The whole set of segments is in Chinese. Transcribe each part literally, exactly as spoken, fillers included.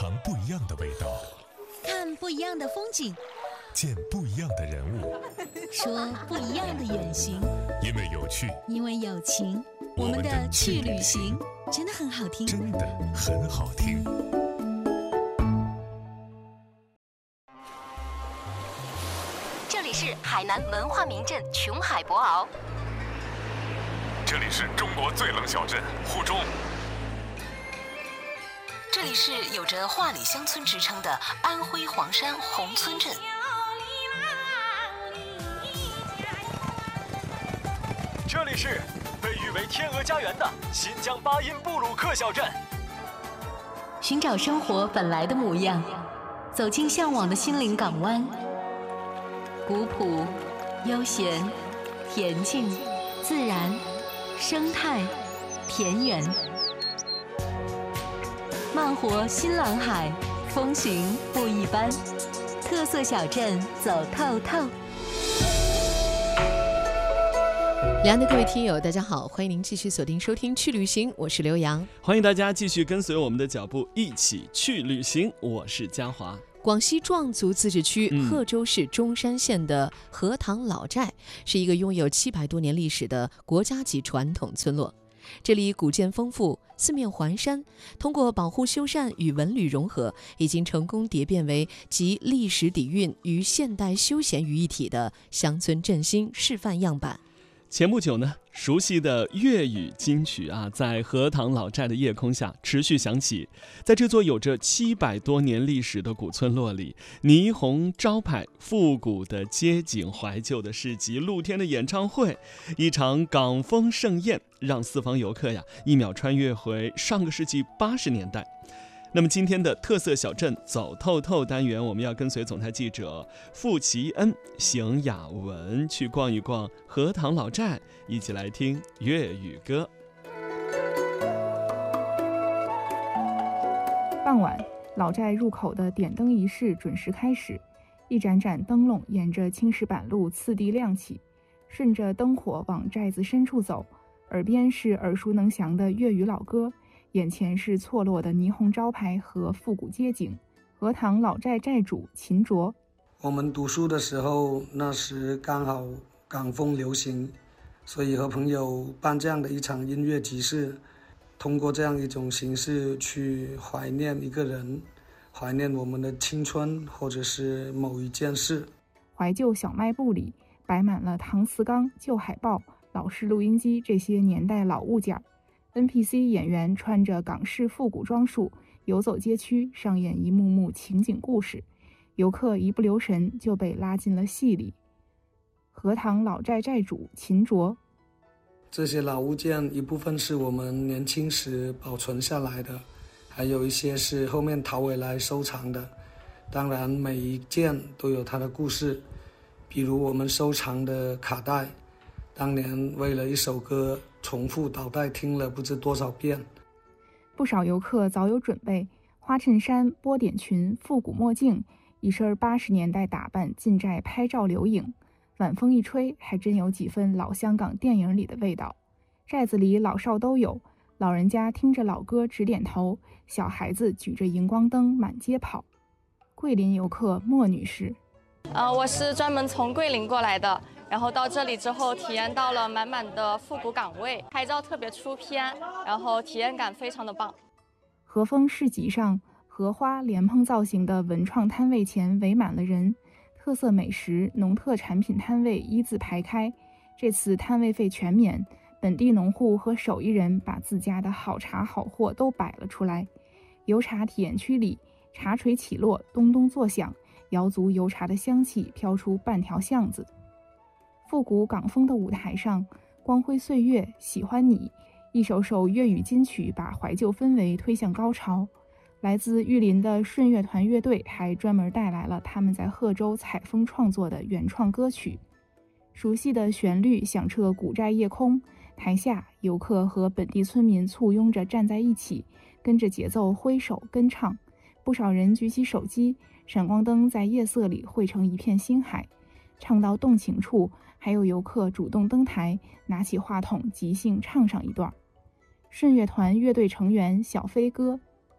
尝不一样的味道， 看不一样的风景， 见不一样的人物， 说不一样的远行。 因为有趣， 因为有情， 我们的去旅行真的很好听， 真的很好听。 这里是海南文化名镇琼海博鳌， 这里是中国最冷小镇沪中， 这里是有着画里乡村之称的安徽黄山宏村镇， 这里是被誉为天鹅家园的新疆巴音布鲁克小镇。 寻找生活本来的模样，走进向往的心灵港湾。古朴、悠闲、恬静、自然、生态、田园，慢活新蓝海，风行不一般。特色小镇走透透。 两岸的各位听友大家好，欢迎您继续锁定收听去旅行，我是刘洋。 欢迎大家继续跟随我们的脚步一起去旅行，我是嘉华。 广西壮族自治区贺州市中山县的荷塘老寨、嗯、是一个拥有七百多年历史的国家级传统村落。这里古建丰富，四面环山，通过保护修缮与文旅融合，已经成功蝶变为集历史底蕴与现代休闲于一体的乡村振兴示范样板。 前不久呢，熟悉的粤语金曲啊，在荷塘老寨的夜空下持续响起。在这座有着七百多年历史的古村落里，霓虹招牌、复古的街景、怀旧的市集、露天的演唱会，一场港风盛宴，让四方游客呀一秒穿越回上个世纪八十年代。那么今天的特色小镇走透透单元，我们要跟随总台记者傅奇恩、邢雅文去逛一逛荷塘老寨，一起来听粤语歌。 傍晚，老寨入口的点灯仪式准时开始，一盏盏灯笼沿着青石板路次第亮起，顺着灯火往寨子深处走，耳边是耳熟能详的粤语老歌，眼前是错落的霓虹招牌和复古街景。荷塘老寨寨主秦卓： 我们读书的时候，那时刚好港风流行，所以和朋友办这样的一场音乐集市，通过这样一种形式去怀念一个人，怀念我们的青春，或者是某一件事。 怀旧小卖部里摆满了搪瓷缸、旧海报、老式录音机这些年代老物件。N P C 演员穿着港式复古装束游走街区，上演一幕幕情景故事，游客一不留神就被拉进了戏里。荷塘老寨寨主秦卓： 这些老物件一部分是我们年轻时保存下来的，还有一些是后面淘回来收藏的。当然每一件都有它的故事，比如我们收藏的卡带，当年为了一首歌重复倒带听了不知多少遍。 不少游客早有准备，花衬衫、波点裙、复古墨镜，一身八十年代打扮进寨拍照留影。晚风一吹，还真有几分老香港电影里的味道。寨子里老少都有，老人家听着老歌直点头，小孩子举着荧光灯满街跑。桂林游客莫女士： 呃，我是专门从桂林过来的，然后到这里之后体验到了满满的复古港味，拍照特别出片，然后体验感非常的棒。 和风市集上，荷花莲蓬造型的文创摊位前围满了人，特色美食、农特产品摊位一字排开。这次摊位费全免，本地农户和手艺人把自家的好茶好货都摆了出来。油茶体验区里，茶锤起落，咚咚作响，瑶族油茶的香气飘出半条巷子。复古港风的舞台上，光辉岁月，喜欢你，一首首粤语金曲把怀旧氛围推向高潮。来自玉林的顺乐团乐队还专门带来了他们在贺州采风创作的原创歌曲。熟悉的旋律响彻古寨夜空，台下游客和本地村民簇拥着站在一起，跟着节奏挥手跟唱。不少人举起手机，闪光灯在夜色里汇成一片星海。唱到动情处，还有游客主动登台，拿起话筒即兴唱上一段。顺乐团乐队成员小飞哥：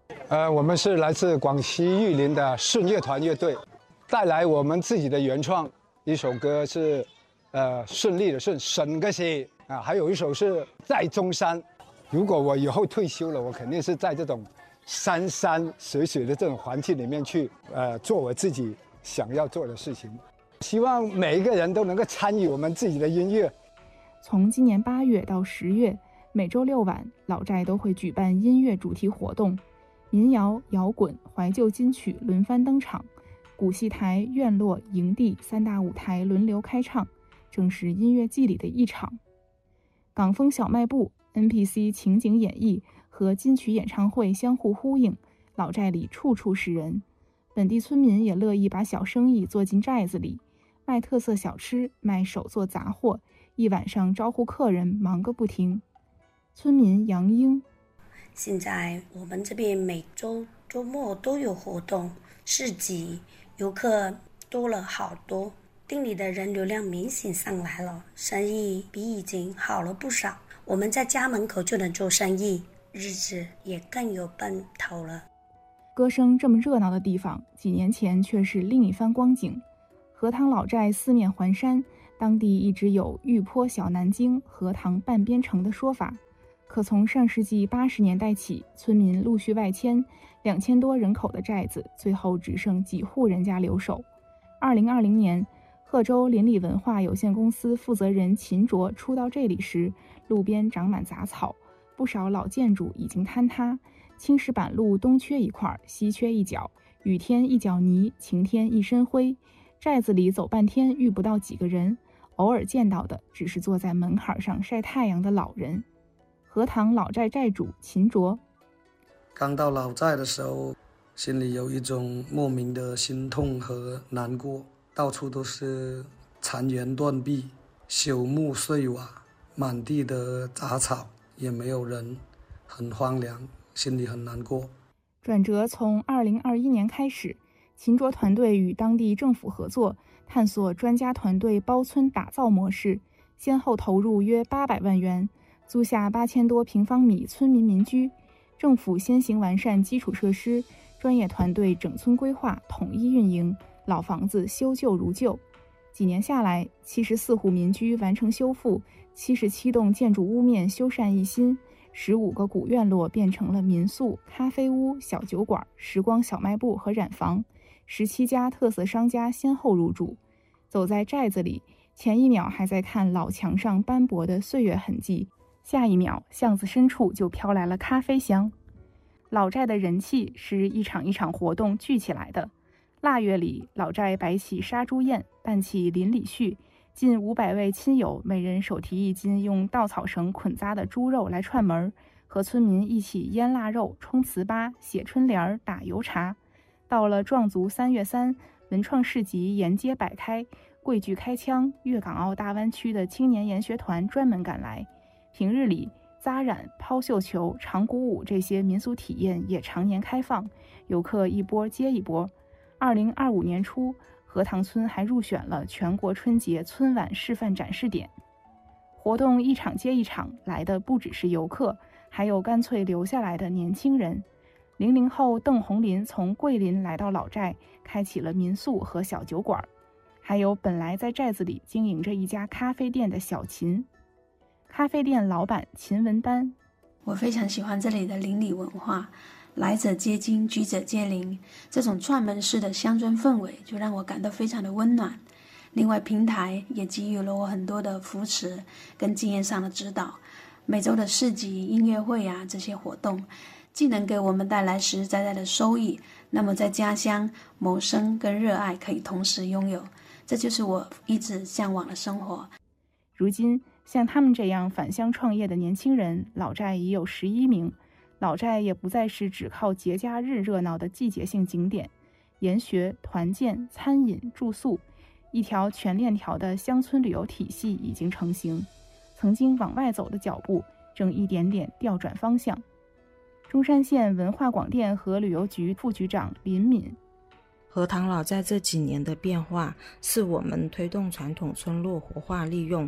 呃，我们是来自广西玉林的顺乐团乐队，带来我们自己的原创一首歌是，呃，顺利的顺，省个西啊，还有一首是在中山。如果我以后退休了，我肯定是在这种山山水水的这种环境里面去，呃，做我自己想要做的事情。希望每一个人都能够参与我们自己的音乐。 从今年八月到十月，每周六晚，老寨都会举办音乐主题活动，民谣、摇滚、怀旧金曲轮番登场，古戏台、院落、营地三大舞台轮流开唱，正是音乐季里的一场。港风小卖部、N P C 情景演绎和金曲演唱会相互呼应，老寨里处处是人。本地村民也乐意把小生意做进寨子里，卖特色小吃，卖手作杂货，一晚上招呼客人忙个不停。村民杨英， 现在我们这边每周周末都有活动市集，游客多了好多，店里的人流量明显上来了，生意比以前好了不少。我们在家门口就能做生意，日子也更有奔头了。 歌声这么热闹的地方，几年前却是另一番光景。荷塘老寨四面环山，当地一直有玉坡小南京、荷塘半边城的说法。可从上世纪八十年代起，村民陆续外迁，两千多人口的寨子最后只剩几户人家留守。二零二零年，贺州邻里文化有限公司负责人秦卓初到这里时，路边长满杂草，不少老建筑已经坍塌，青石板路东缺一块，西缺一角，雨天一脚泥，晴天一身灰。寨子里走半天遇不到几个人，偶尔见到的只是坐在门槛上晒太阳的老人。荷塘老寨寨主秦卓， 刚到老寨的时候，心里有一种莫名的心痛和难过，到处都是残垣断壁、朽木碎瓦，满地的杂草，也没有人，很荒凉，心里很难过。 转折从二零二一年开始，秦卓团队与当地政府合作，探索专家团队包村打造模式，先后投入约八百万元，租下八千多平方米村民民居。政府先行完善基础设施，专业团队整村规划，统一运营，老房子修旧如旧。几年下来，七十四户民居完成修复，七十七栋建筑屋面修缮一新，十五个古院落变成了民宿、咖啡屋、小酒馆、时光小卖部和染房，十七家特色商家先后入驻。走在寨子里，前一秒还在看老墙上斑驳的岁月痕迹，下一秒巷子深处就飘来了咖啡香。老寨的人气是一场一场活动聚起来的。腊月里，老寨摆起杀猪宴，办起邻里序，近五百位亲友每人手提一斤用稻草绳捆扎的猪肉来串门，和村民一起腌腊肉、冲糍粑、写春联、打油茶。到了壮族三月三，文创市集沿街摆开，桂剧开腔，粤港澳大湾区的青年研学团专门赶来。平日里，扎染、抛绣球、长鼓舞这些民俗体验也常年开放，游客一波接一波。二零二五年初，荷塘村还入选了全国春节村晚示范展示点。活动一场接一场，来的不只是游客，还有干脆留下来的年轻人。零零后邓红林从桂林来到老寨，开启了民宿和小酒馆。还有本来在寨子里经营着一家咖啡店的小秦。咖啡店老板秦文丹， 我非常喜欢这里的邻里文化，来者皆惊，居者皆邻，这种串门式的乡村氛围就让我感到非常的温暖。另外，平台也给予了我很多的扶持跟经验上的指导。每周的市集、音乐会啊，这些活动既能给我们带来实实在在的收益，那么在家乡谋生跟热爱可以同时拥有，这就是我一直向往的生活。 如今像他们这样返乡创业的年轻人，老寨已有十一名。老寨也不再是只靠节假日热闹的季节性景点，研学、团建、餐饮、住宿，一条全链条的乡村旅游体系已经成型。曾经往外走的脚步正一点点调转方向。中山县文化广电和旅游局副局长林敏， 荷塘老寨这几年的变化，是我们推动传统村落活化利用，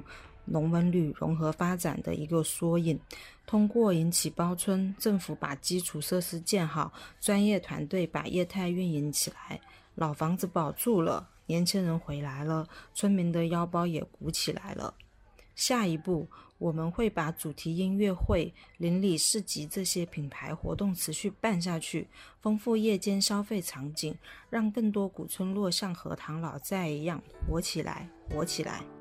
农文旅融合发展的一个缩影。通过引起包村，政府把基础设施建好，专业团队把业态运营起来，老房子保住了，年轻人回来了，村民的腰包也鼓起来了。下一步，我们会把主题音乐会、邻里市集这些品牌活动持续办下去，丰富夜间消费场景，让更多古村落像荷塘老寨一样活起来，活起来。